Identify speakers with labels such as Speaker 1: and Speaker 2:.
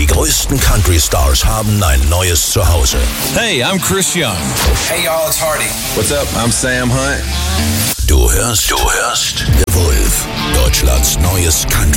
Speaker 1: Die größten Country-Stars haben ein neues Zuhause.
Speaker 2: Hey, I'm Chris Young.
Speaker 3: Hey y'all, it's Hardy.
Speaker 4: What's up? I'm Sam Hunt.
Speaker 1: Du hörst The Wolf, Deutschlands neues Country.